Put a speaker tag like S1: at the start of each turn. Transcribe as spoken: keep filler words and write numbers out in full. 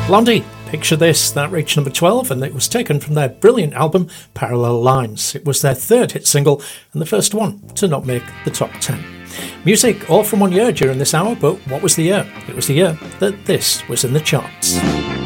S1: Blondie, Picture This, that reached number twelve, and it was taken from their brilliant album Parallel Lines. It was their third hit single and the first one to not make the top ten. Music all from one year during this hour, but what was the year? It was the year that this was in the charts.